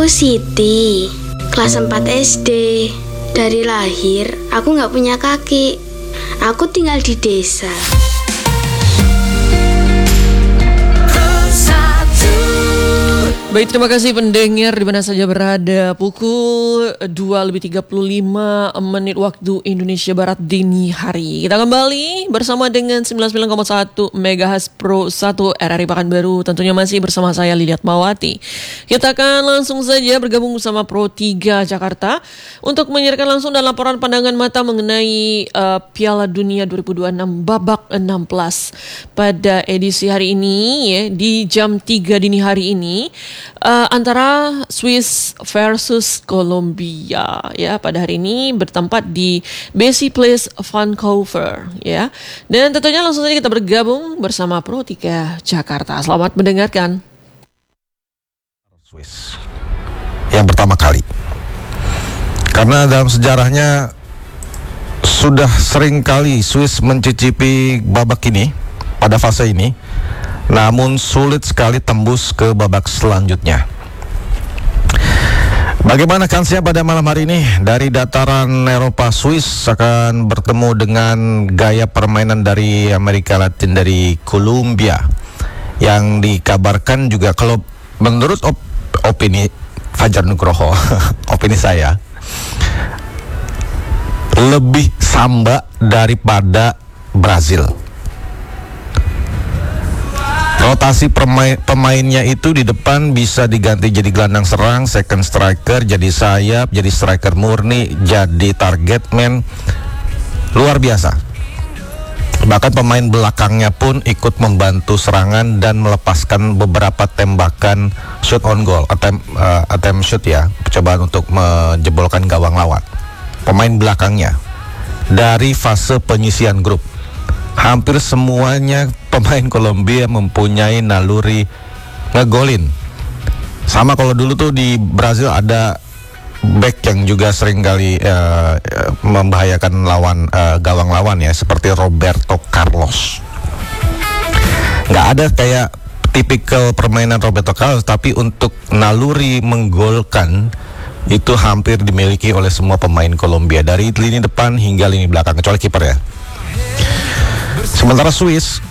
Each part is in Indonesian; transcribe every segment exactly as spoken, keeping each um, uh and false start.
Siti, kelas empat S D. Dari lahir, aku nggak punya kaki. Aku tinggal di desa. Baik, terima kasih pendengar di mana saja berada. Pukul dua lebih tiga puluh lima menit waktu Indonesia Barat dini hari. Kita kembali bersama dengan sembilan puluh sembilan koma satu Megahertz Pro satu R R I Pekanbaru. Tentunya masih bersama saya Liliat Mawati. Kita akan langsung saja bergabung bersama Pro tiga Jakarta untuk menyiarkan langsung dan laporan pandangan mata mengenai uh, Piala Dunia dua ribu dua puluh enam babak enam belas pada edisi hari ini ya, di jam tiga dini hari ini. Uh, antara Swiss versus Kolombia ya, pada hari ini bertempat di Bessy Place Vancouver ya. Dan tentunya langsung saja kita bergabung bersama Pro tiga Jakarta. Selamat mendengarkan. Swiss yang pertama kali, karena dalam sejarahnya sudah sering kali Swiss mencicipi babak ini pada fase ini, namun sulit sekali tembus ke babak selanjutnya. Bagaimana kansnya pada malam hari ini? Dari dataran Eropa, Swiss akan bertemu dengan gaya permainan dari Amerika Latin, dari Kolombia, yang dikabarkan juga, kalau menurut op- opini Fajar Nugroho, opini saya, lebih samba daripada Brazil. Rotasi pemain, pemainnya itu di depan bisa diganti jadi gelandang serang, second striker, jadi sayap, jadi striker murni, jadi target man. Luar biasa. Bahkan pemain belakangnya pun ikut membantu serangan dan melepaskan beberapa tembakan shoot on goal, attempt, uh, attempt shoot ya, percobaan untuk menjebolkan gawang lawan. Pemain belakangnya dari fase penyisian grup, hampir semuanya pemain Kolombia mempunyai naluri ngegolin. Sama kalau dulu tuh di Brazil ada back yang juga sering kali uh, membahayakan lawan, uh, gawang lawan ya, seperti Roberto Carlos. Nggak ada kayak tipikal permainan Roberto Carlos, tapi untuk naluri menggolkan itu hampir dimiliki oleh semua pemain Kolombia, dari lini depan hingga lini belakang, kecuali kiper ya. Sementara Swiss,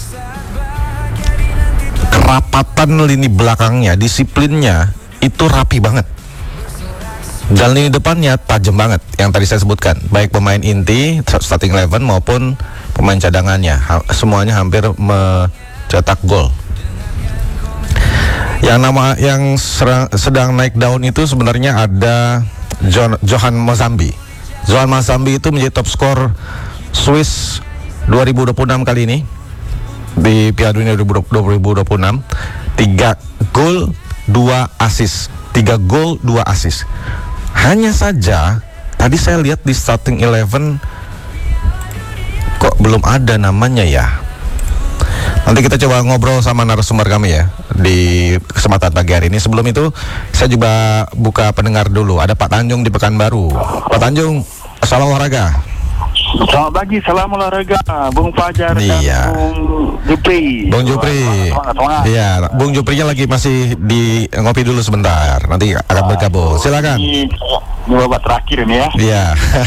kerapatan lini belakangnya, disiplinnya itu rapi banget, dan lini depannya tajam banget, yang tadi saya sebutkan, baik pemain inti starting eleven maupun pemain cadangannya, ha- semuanya hampir mencetak gol. Yang nama yang serang, sedang naik daun itu sebenarnya ada John, Johan Mozambi. Johan Mozambi itu menjadi top skor Swiss dua ribu dua puluh enam kali ini di Piala Dunia dua ribu dua puluh enam. tiga gol, dua assist. tiga gol, dua assist. Hanya saja tadi saya lihat di starting eleven kok belum ada namanya ya. Nanti kita coba ngobrol sama narasumber kami ya di kesempatan pagi hari ini. Sebelum itu saya juga buka pendengar dulu. Ada Pak Tanjung di Pekanbaru. Pak Tanjung, salam olahraga. Selamat pagi, salam olahraga, Bung Fajar Iya. dan Bung Jupri. Bung Jupri. Semangat, semangat. Iya, Bung Juprinya lagi masih di ngopi dulu sebentar. Nanti akan bergabung. Silakan. Ini, ini babak terakhir ini ya. Iya.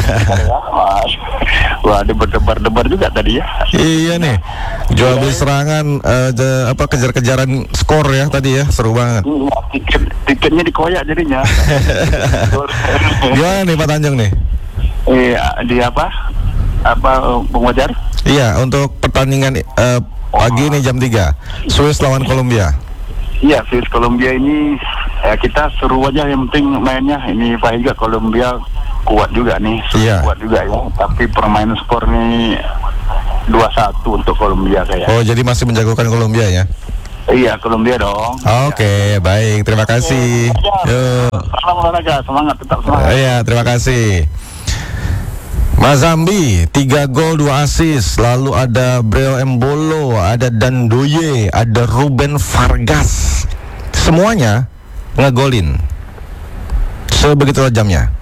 Wah, debar-debar juga tadi ya. Iya nih. Jual beli serangan, uh, de, apa kejar-kejaran skor ya tadi ya, seru banget. Tiket, tiketnya dikoyak jadinya. Gimana nih Pak Tanjung nih? Iya, di apa? Apa Bung Fajar? Iya, untuk pertandingan uh, pagi ini jam tiga, Swiss lawan Kolombia. Iya, Swiss Kolombia ini ya, kita seru aja, yang penting mainnya. Ini Pak juga Kolombia kuat juga nih, Iya. kuat juga ya. Tapi permainan skor nih dua satu untuk Kolombia kayak. Oh, jadi masih menjagokan Kolombia ya? Iya, Kolombia dong. Oke, baik, terima kasih. Yuk. Salam olahraga, semangat, tetap semangat. Iya, terima kasih. Mazambi, tiga gol, dua assist. Lalu ada Breo Embolo, ada Dandoye, ada Ruben Vargas. Semuanya ngegolin. Sebegitu tajamnya.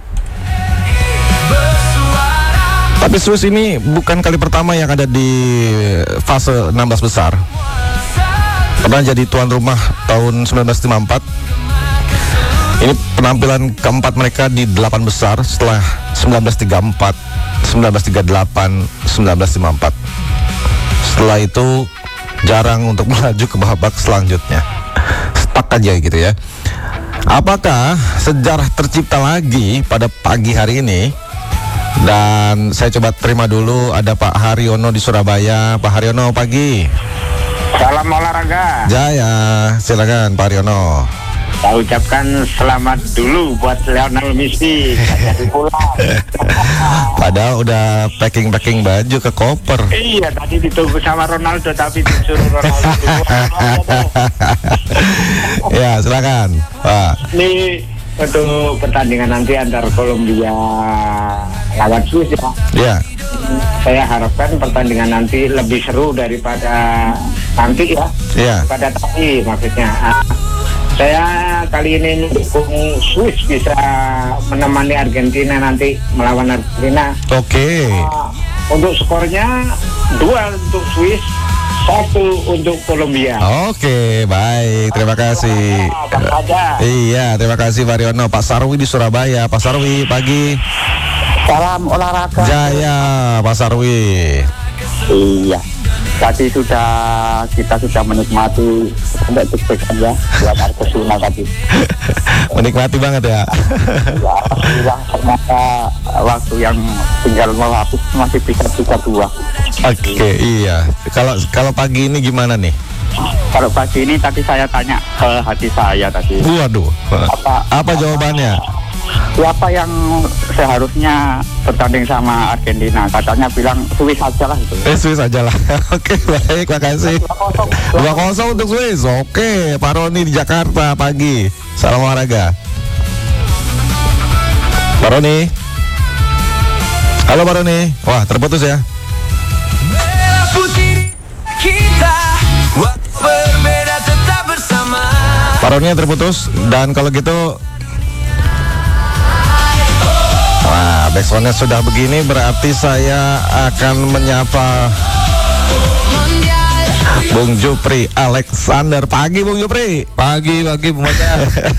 Tapi Swiss ini bukan kali pertama yang ada di fase enam belas besar. Pernah jadi tuan rumah tahun sembilan belas lima puluh empat. Ini penampilan keempat mereka di delapan besar setelah sembilan belas tiga puluh empat, sembilan belas tiga puluh delapan, sembilan belas lima puluh empat. Setelah itu jarang untuk melaju ke babak selanjutnya. Stuck aja gitu ya. Apakah sejarah tercipta lagi pada pagi hari ini? Dan saya coba terima dulu ada Pak Haryono di Surabaya. Pak Haryono, pagi. Salam olahraga. Jaya, silakan Pak Haryono. Saya ucapkan selamat dulu buat Lionel Messi. Jadi pulang. Padahal udah packing-packing baju ke koper. Iya, tadi ditunggu sama Ronaldo tapi disuruh Ronaldo dulu. Ya, silakan Pak. Ini untuk pertandingan nanti antar Kolombia lawan Swiss ya. Ya. Saya harapkan pertandingan nanti lebih seru daripada nanti ya. Ya. Pada tadi maksudnya. Saya kali ini mendukung Swiss bisa menemani Argentina nanti melawan Argentina. Oke. Uh, untuk skornya dua untuk Swiss, satu untuk Kolombia. Oke, baik. Terima kasih. Ada. Iya, terima kasih Pak Haryono. Pak Sarwi di Surabaya. Pak Sarwi, pagi. Salam olahraga. Jaya, Pak Sarwi. Iya. Tadi sudah kita sudah menikmati sampai deg-degan ya buat Argentina tadi. Menikmati banget ya. Ya, alhamdulillah ternyata waktu yang tinggal mau habis masih bisa tiga dua. Oke, iya. Kalau kalau pagi ini gimana nih? Kalau pagi ini tadi saya tanya ke hati saya tadi. Waduh. Apa, Apa jawabannya? Siapa yang seharusnya bertanding sama Argentina? Katanya bilang Swiss aja lah itu. Eh, Swiss aja lah. Oke, baik, makasih. dua kosong untuk Swiss. Oke, Pak Roni di Jakarta pagi. Salam olahraga. Pak Roni. Halo Pak Roni. Wah, terputus ya. Pak Roni terputus. Dan kalau gitu, nah, backsoundnya sudah begini, berarti saya akan menyapa Bung Jupri Alexander. Pagi Bung Jupri. Pagi, pagi Bu Maca.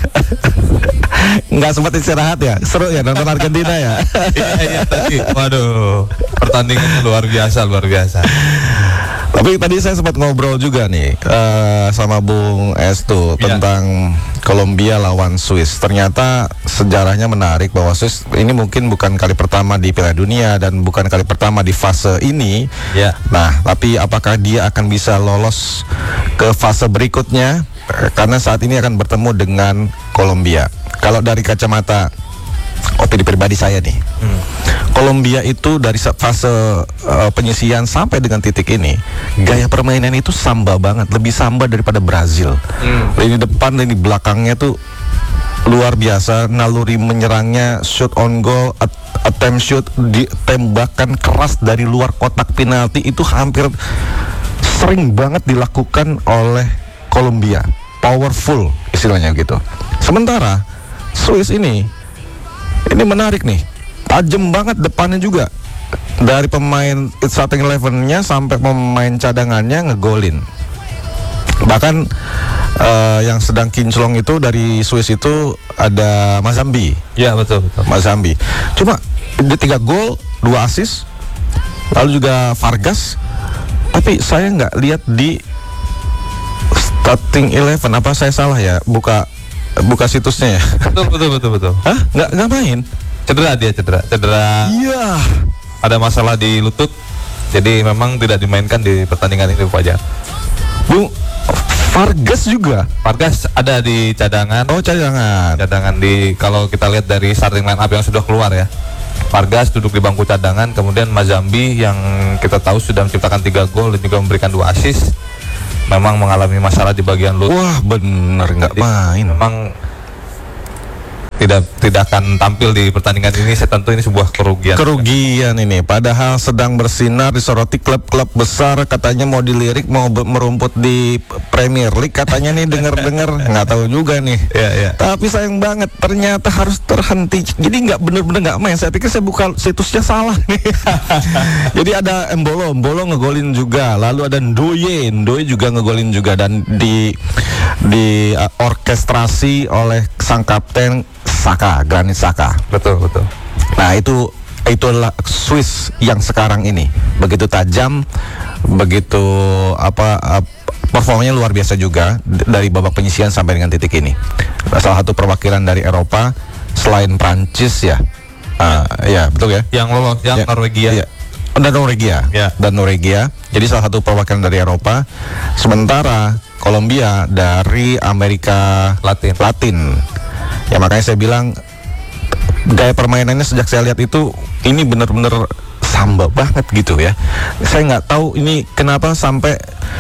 Nggak sempat istirahat ya? Seru ya nonton Argentina ya? Iya, iya tadi. Waduh, pertandingannya luar biasa, luar biasa. Tapi tadi saya sempat ngobrol juga nih uh, sama Bung Estu ya. tentang Kolombia lawan Swiss. Ternyata sejarahnya menarik bahwa Swiss ini mungkin bukan kali pertama di Piala Dunia dan bukan kali pertama di fase ini. Ya. Nah, tapi apakah dia akan bisa lolos ke fase berikutnya? Karena saat ini akan bertemu dengan Kolombia. Kalau dari kacamata opini pribadi saya nih, hmm. Kolombia itu dari fase uh, penyisian sampai dengan titik ini, gaya permainan itu samba banget, lebih samba daripada Brazil. Hmm. Lini depan, lini belakangnya tuh luar biasa, naluri menyerangnya, shoot on goal, attempt shoot, di, tembakan keras dari luar kotak penalti itu hampir sering banget dilakukan oleh Kolombia. Powerful istilahnya gitu. Sementara Swiss ini ini menarik nih, tajam banget depannya juga. Dari pemain starting eleven-nya sampai pemain cadangannya ngegolin. Bahkan uh, yang sedang kinclong itu dari Swiss itu ada Mazambi. Ya betul betul. Mazambi. Cuma dia tiga gol, dua assist. Lalu juga Vargas. Tapi saya nggak lihat di starting eleven. Apa saya salah ya? Buka buka situsnya ya. Betul betul betul betul. Hah? Nggak nggak main? Cedera dia cedera cedera. Iya. Ada masalah di lutut. Jadi memang tidak dimainkan di pertandingan ini Pak Jan. Bung Vargas juga. Vargas ada di cadangan. Oh, cadangan. Cadangan di kalau kita lihat dari starting line up yang sudah keluar ya. Vargas duduk di bangku cadangan, kemudian Mazambi yang kita tahu sudah menciptakan tiga gol dan juga memberikan dua assist. Memang mengalami masalah di bagian lutut. Wah, bener nggak main. Memang tidak tidak akan tampil di pertandingan ini. Saya tentu ini sebuah kerugian. Kerugian ini. Padahal sedang bersinar, disoroti klub-klub besar, katanya mau dilirik, mau be- merumput di Premier League, katanya nih dengar-dengar, nggak tahu juga nih. Ya, ya. Tapi sayang banget, ternyata harus terhenti. Jadi nggak bener-bener nggak main. Saya pikir saya buka situsnya salah nih. Jadi ada Embolo, Embolo ngegolin juga. Lalu ada Ndoye, Ndoye juga ngegolin juga. Dan di di uh, orkestrasi oleh sang kapten Saka, Granit Xhaka. Betul, betul. Nah, itu itulah Swiss yang sekarang ini begitu tajam, begitu apa uh, performanya luar biasa juga d- dari babak penyisihan sampai dengan titik ini. Salah satu perwakilan dari Eropa selain Prancis ya. Uh, ya, betul ya? Yang lolos, yang Ya, Norwegia. ya. Dan Norwegia. Ya. Dan Norwegia. Jadi salah satu perwakilan dari Eropa. Sementara Kolombia dari Amerika Latin. Latin. Ya makanya saya bilang gaya permainannya sejak saya lihat itu ini benar-benar samba banget gitu ya. Saya nggak tahu ini kenapa sampai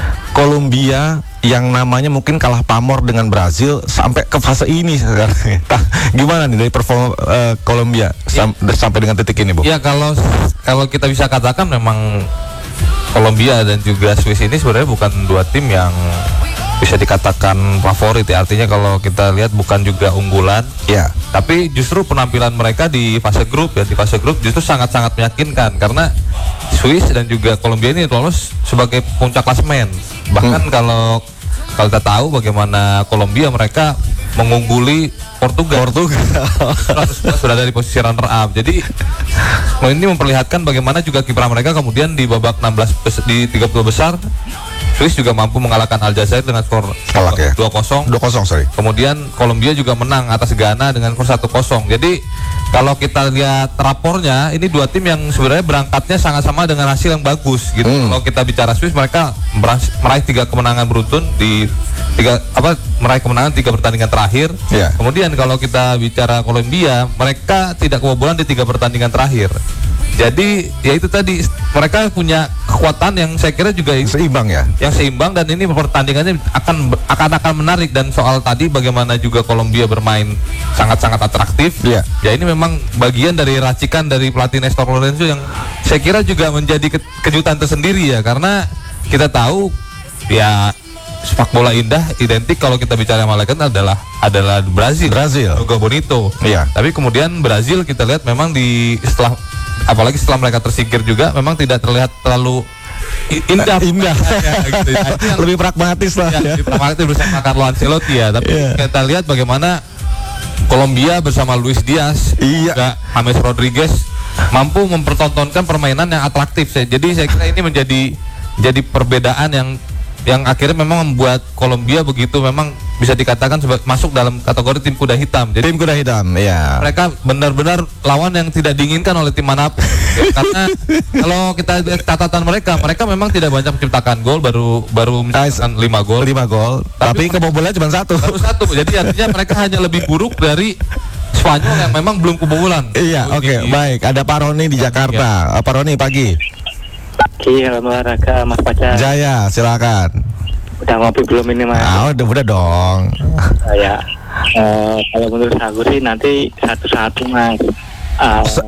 Kolombia yang namanya mungkin kalah pamor dengan Brazil sampai ke fase ini sekarang. Gimana nih dari performa uh, Kolombia sam- sampai dengan titik ini, Bu? Ya kalau kalau kita bisa katakan memang Kolombia dan juga Swiss ini sebenarnya bukan dua tim yang bisa dikatakan favorit ya. Artinya kalau kita lihat bukan juga unggulan. Ya. Tapi justru penampilan mereka di fase grup ya, di fase grup justru sangat-sangat meyakinkan karena Swiss dan juga Kolombia ini lolos sebagai puncak klasemen. Bahkan hmm. kalau kalau kita tahu bagaimana Kolombia mereka mengungguli Portugal. Portugal sudah dari posisi runner up. Jadi ini memperlihatkan bagaimana juga kiprah mereka kemudian di babak enam belas bes- di tiga puluh besar Swiss juga mampu mengalahkan Aljazair dengan skor Telak ya. dua kosong. dua kosong sorry. Kemudian Kolombia juga menang atas Ghana dengan skor satu kosong. Jadi kalau kita lihat rapornya, ini dua tim yang sebenarnya berangkatnya sangat sama dengan hasil yang bagus gitu. Hmm. Kalau kita bicara Swiss, mereka meras- meraih tiga kemenangan beruntun di tiga apa meraih kemenangan tiga pertandingan terakhir. Ya. Kemudian kalau kita bicara Kolombia, mereka tidak kebobolan di tiga pertandingan terakhir. Jadi ya itu tadi mereka punya kekuatan yang saya kira juga Seimbang ya. yang seimbang dan ini pertandingannya akan akan akan menarik. Dan soal tadi bagaimana juga Kolombia bermain sangat-sangat atraktif. Iya. Ya ini memang bagian dari racikan dari pelatih Nestor Lorenzo yang saya kira juga menjadi ke- kejutan tersendiri ya, karena kita tahu ya sepak bola indah identik kalau kita bicara Malakan adalah adalah Brazil. Brazil. Jogo Bonito. Iya. Tapi kemudian Brazil kita lihat memang di setelah apalagi setelah mereka tersingkir juga memang tidak terlihat terlalu i- indah. Indah. Ya, gitu. Nah, itu yang Lebih pragmatis lah ya, ya. di pragmatis bersama Carlo Ancelotti ya. Tapi Iya. kita lihat bagaimana Kolombia bersama Luis Diaz, Iya. juga James Rodriguez mampu mempertontonkan permainan yang atraktif. Saya- Jadi saya kira ini menjadi jadi perbedaan yang yang akhirnya memang membuat Kolombia begitu memang bisa dikatakan seba- masuk dalam kategori tim kuda hitam. Jadi Tim kuda hitam, ya. mereka benar-benar lawan yang tidak diinginkan oleh tim manapun. Karena kalau kita lihat catatan mereka, mereka memang tidak banyak menciptakan gol, baru baru menciptakan lima gol. lima gol, tapi, Tapi kebobolannya cuma satu. Baru satu. Jadi artinya mereka hanya lebih buruk dari Spanyol yang memang belum kebobolan. Iya, oke, Iya. baik. Ada Pak Roni di Jakarta. Uh, Pak Roni pagi. Iya, olahraga Mas Pacar. Jaya, silakan. Udah ngopi belum ini Mas? Ah, udah, udah dong. Ya, eh, kalau menurut aku sih nanti satu-satu Mas. Eh, Se-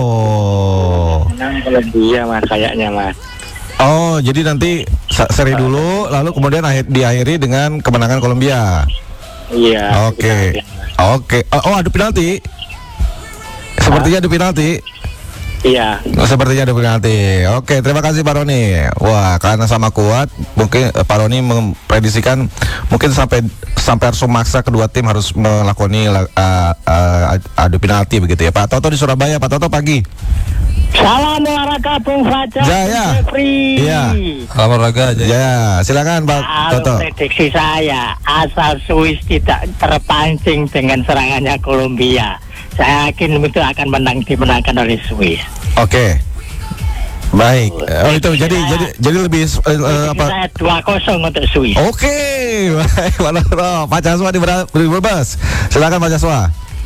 Oh, menang Kolombia Mas kayaknya Mas. oh, jadi nanti sa- seri dulu, lalu kemudian akhir diakhiri dengan kemenangan Kolombia. Iya. Oke, kita- oke. Oh, oh, adu penalti. Sepertinya adu penalti. Iya. Oh, sepertinya ada penalti. Oke, terima kasih Pak Roni. Wah, karena sama kuat, mungkin eh, Pak Roni memprediksikan mungkin sampai sampai harus memaksa kedua tim harus melakoni uh, uh, adu penalti begitu ya. Pak Toto di Surabaya. Pak Toto pagi. Salam olahraga Bung Fajar. Jaya. Jeffrey. Iya. Salam olahraga aja. Ya, silakan Pak Toto. Kalau prediksi saya, asal Swiss tidak terpancing dengan serangannya Kolombia, saya yakin itu akan menang dimenangkan oleh Swiss. Oke. Baik. Oh itu jadi jadi jadi lebih eh, eh, apa? Saya dua kosong untuk Swiss. Oke. Baik, Pak Toto. Pak Jaswa di Ber- di Brebes. Silakan Pak Jaswa.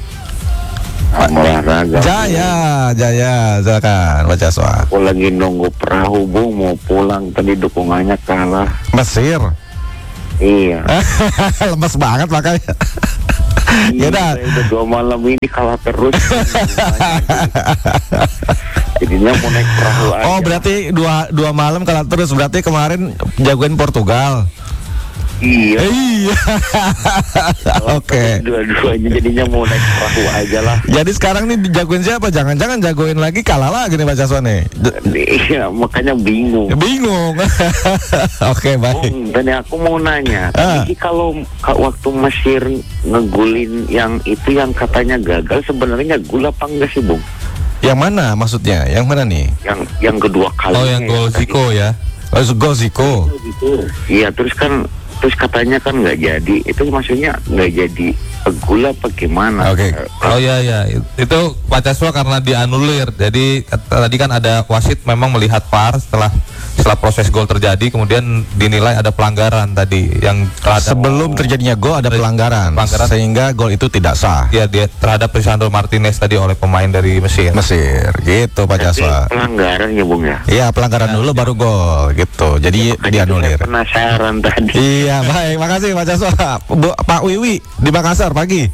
Olahraga. Jaya, Jaya, silakan Pak Jaswa. Aku lagi nunggu perahu Bung mau pulang, tadi dukungannya kalah. Mesir. Iya. Lemes banget makanya. Ya udah. Saya udah dua malam ini kalah terus. Jadinya mau naik perahu aja. Oh berarti dua dua malam kalah terus, berarti kemarin jagoin Portugal. Iya. Iya. Oke. Dua-duanya jadinya mau naik perahu aja lah. Jadi sekarang nih dijagoin siapa? Jangan-jangan jagoin lagi kalah lagi nih Pak Jaswan nih. D- Iya, makanya bingung. bingung. Oke, Oh, baik. dan aku mau nanya, Ah. jadi kalau ka- waktu Mesir ngegulin yang itu yang katanya gagal, sebenarnya gol apa enggak sih, Bung? Yang mana maksudnya? Yang mana nih? Yang yang kedua kali. Oh, yang gol Zico ya. Oh, gol Zico. Iya, terus kan terus katanya kan nggak jadi. Itu maksudnya nggak jadi gol apa gimana? Oke. Eh, Oh iya ya, itu Pak Caswa karena dianulir. Jadi kata- tadi kan ada wasit memang melihat V A R setelah setelah proses gol terjadi, kemudian dinilai ada pelanggaran tadi yang terhadap Sebelum terjadinya gol ada pelanggaran, Pelanggaran. sehingga gol itu tidak sah. ya dia terhadap Lisandro Martinez tadi oleh pemain dari Mesir. Mesir, gitu Pak Jadi Jaswa. pelanggaran ya, Bung ya. Iya, pelanggaran dulu baru gol, gitu. Jadi Makanya dianulir. saya penasaran tadi. Iya, baik. Makasih Pak Jaswa. Bu, Pak Wiwi di Makassar pagi.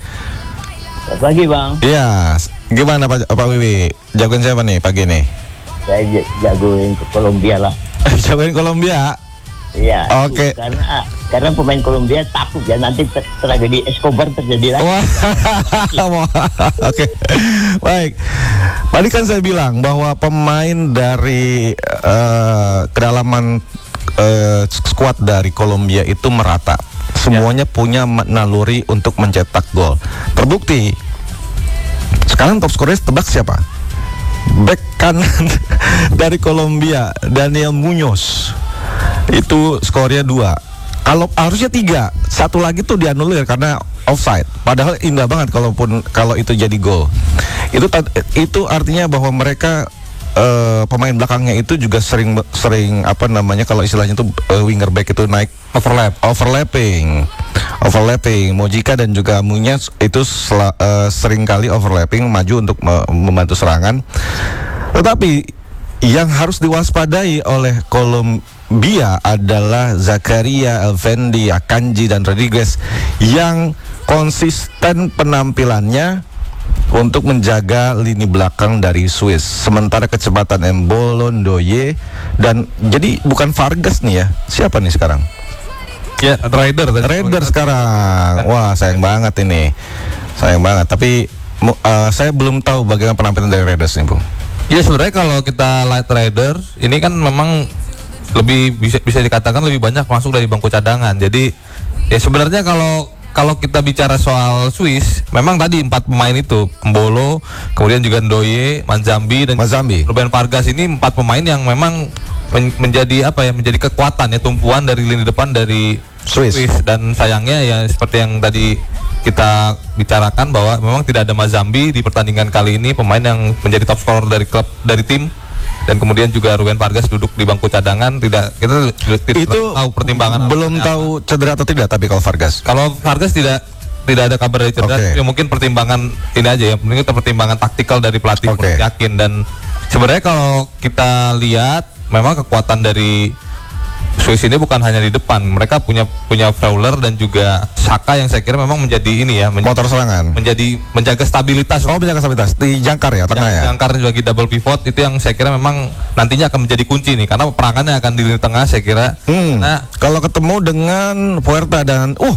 Pagi bang, Iya, gimana Pak Pak Wiwi? Jagoin siapa nih pagi nih? saya j- jagoin ke Kolombia lah. Jagoin Kolombia. Iya. Oke. Karena karena pemain Kolombia takut ya nanti ter- tragedi Escobar terjadi lagi. Wah, oke, baik. Tadi kan saya bilang bahwa pemain dari eh, kedalaman eh, skuad dari Kolombia itu merata. Semuanya punya ma- naluri untuk mencetak gol. Terbukti. Sekarang top skornya tebak siapa? Back kanan dari Kolombia, Daniel Muñoz. Itu skornya dua. Kalau harusnya tiga, satu lagi tuh dianulir karena offside. Padahal indah banget kalaupun kalau itu jadi gol. Itu tad- itu artinya bahwa mereka eh, pemain belakangnya itu juga sering sering apa namanya kalau istilahnya itu eh, winger back itu naik overlap, overlapping, overlapping. Mojika dan juga Muñoz itu sela- eh, sering kali overlapping maju untuk me- membantu serangan. Tetapi yang harus diwaspadai oleh Kolombia adalah Zakaria, Elvendi, Akanji, dan Rodriguez yang konsisten penampilannya untuk menjaga lini belakang dari Swiss. Sementara kecepatan Embolo, Ndoye, dan jadi bukan Vargas nih ya. Siapa nih sekarang? Ya, Raider. Raider sekarang. Wah, sayang banget ini. Sayang banget. Tapi mu- uh, saya belum tahu bagaimana penampilan dari Raiders nih, Bung. Ya sebenarnya kalau kita light rider ini kan memang lebih bisa bisa dikatakan lebih banyak masuk dari bangku cadangan. Jadi ya sebenarnya kalau kalau kita bicara soal Swiss, memang tadi empat pemain itu, Embolo, kemudian juga Ndoye, Manzambi dan Manzambi. Ruben Vargas ini empat pemain yang memang men- menjadi apa ya, menjadi kekuatan ya, tumpuan dari lini depan dari Swiss. Dan sayangnya ya seperti yang tadi kita bicarakan bahwa memang tidak ada Mazambi di pertandingan kali ini, pemain yang menjadi top scorer dari klub dari tim, dan kemudian juga Ruben Vargas duduk di bangku cadangan. Tidak, kita tidak Itu tahu pertimbangan belum apa. tahu cedera atau tidak, tapi kalau Vargas Kalau Vargas tidak tidak ada kabar dari cedera, Oke. ya mungkin pertimbangan ini aja ya, mungkin itu pertimbangan taktikal dari pelatih, Oke. yakin. Dan sebenarnya kalau kita lihat memang kekuatan dari Swiss ini bukan hanya di depan, mereka punya punya Fowler dan juga Saka yang saya kira memang menjadi ini ya, menjadi, motor serangan. menjadi menjaga stabilitas. Oh, menjaga stabilitas di jangkar ya, tengah ya. Yang jangkar lagi double pivot itu yang saya kira memang nantinya akan menjadi kunci nih, karena perangannya akan di lini tengah saya kira. Hmm. Nah, Kalau ketemu dengan Puerta dan uh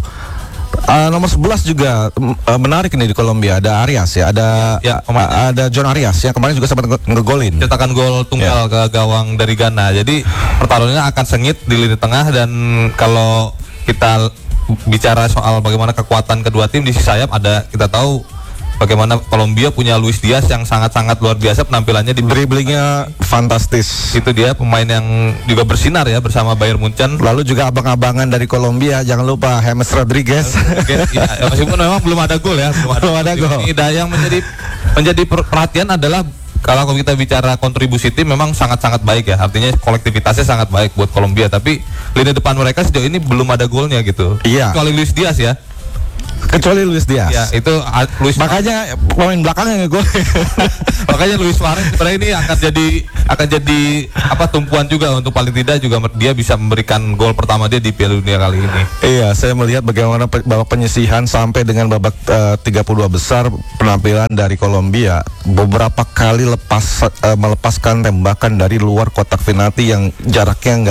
uh, nomor sebelas juga uh, menarik nih di Kolombia, ada Arias ya, ada Ya, uh, ada John Arias yang kemarin juga sempat nge- ngegolin. cetakan gol tunggal ke gawang dari Ghana. Jadi pertarungannya akan sengit di lini tengah, dan kalau kita bicara soal bagaimana kekuatan kedua tim di sisi sayap, ada kita tahu bagaimana Kolombia punya Luis Diaz yang sangat-sangat luar biasa penampilannya di Dribblingnya fantastis. itu dia pemain yang juga bersinar ya bersama Bayern Munchen. Lalu juga abang-abangan dari Kolombia, jangan lupa James Rodriguez. Oke, ya, ya, meskipun memang belum ada gol ya, belum ada, Belum ada gol. Ini dan yang menjadi menjadi per- perhatian adalah kalau kita bicara kontribusi tim memang sangat-sangat baik ya, artinya kolektivitasnya sangat baik buat Kolombia, tapi lini depan mereka sejauh ini belum ada golnya gitu. Iya. Kecuali Luis Diaz ya. Kecuali Luis Diaz. Ya, itu ah, Luis Makanya pemain belakangnya ngegol. makanya Luis Suarez sebenarnya ini akan jadi akan jadi apa tumpuan juga untuk paling tidak juga dia bisa memberikan gol pertama dia di Piala Dunia kali ini. Iya, saya melihat bagaimana pe- babak penyisihan sampai dengan babak eh, tiga puluh dua besar penampilan dari Kolombia. Beberapa kali lepas eh, melepaskan tembakan dari luar kotak penalti yang jaraknya nggak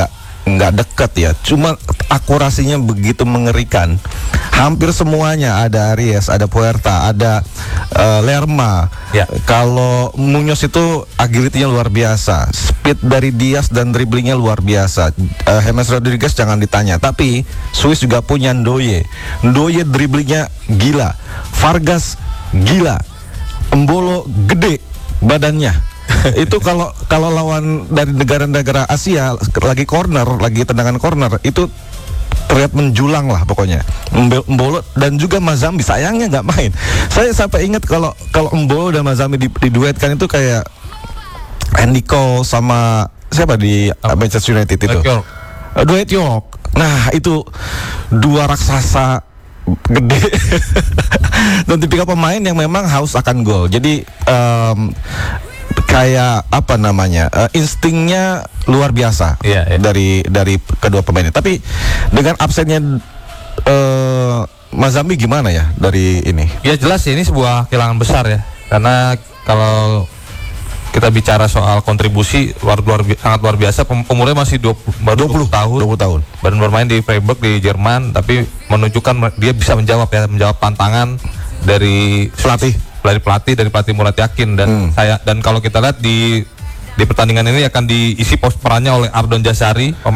nggak dekat ya, cuma akurasinya begitu mengerikan. Hampir semuanya ada Aries, ada Puerta, ada uh, Lerma. Ya. Kalau Muñoz itu agility-nya luar biasa, speed dari Diaz dan dribblingnya luar biasa. Uh, James Rodriguez jangan ditanya, tapi Swiss juga punya Ndoye. Ndoye dribblingnya gila, Vargas gila, Embolo gede badannya. Itu kalau kalau lawan dari negara-negara Asia lagi corner, lagi tendangan corner itu terlihat menjulang lah pokoknya. Embolo dan juga Mazambi sayangnya nggak main. Saya sampai ingat kalau kalau Embolo dan Mazambi diduetkan itu kayak Andy Cole sama siapa di Manchester United itu. Duet York. Nah, itu dua raksasa gede dan tipikal pemain yang memang haus akan gol. Jadi um, kayak apa namanya uh, instingnya luar biasa yeah, yeah. dari dari kedua pemainnya. Tapi dengan absennya uh, Mazambi gimana ya dari ini? Ya jelas ya, ini sebuah kehilangan besar ya, karena kalau kita bicara soal kontribusi luar luar sangat luar biasa. Umurnya masih dua puluh, baru dua puluh tahun. dua puluh tahun. Baru bermain di Freiburg di Jerman, tapi menunjukkan dia bisa menjawab ya, menjawab tantangan dari pelatih, dari pelatih dari pelatih Murat Yakin dan hmm. saya dan kalau kita lihat di di pertandingan ini akan diisi pos perannya oleh Ardon Jazari, pemain